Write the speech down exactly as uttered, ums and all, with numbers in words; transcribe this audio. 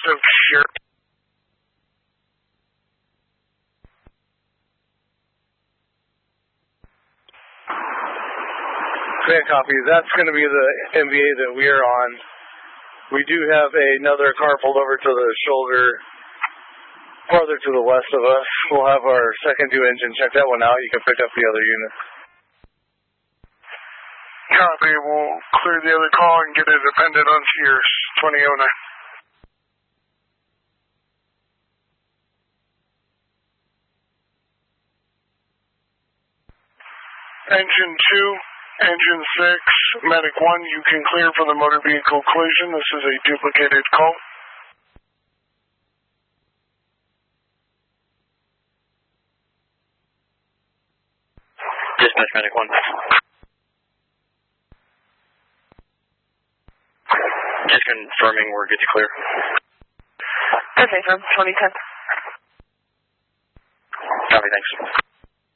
of your... Fan copy. That's going to be the M V A that we are on. We do have another car pulled over to the shoulder farther to the west of us. We'll have our second due engine. Check that one out. You can pick up the other unit. Copy. We'll clear the other call and get it appended onto your twenty oh nine. Engine two, Engine six, Medic one, you can clear for the motor vehicle collision. This is a duplicated call. Dispatch Medic one. Just confirming we're good to clear. Okay, from twenty ten. Copy, thanks.